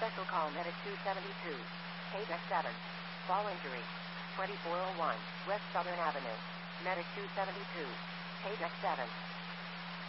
Cancel call Medic 272. Page 7. Fall injury. 2401 West Southern Avenue. Medic 272. Page 7.